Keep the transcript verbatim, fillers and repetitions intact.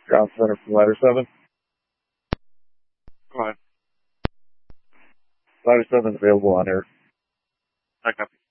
Ground Center from Ladder seven. Go ahead. Ladder seven available on air. I copy.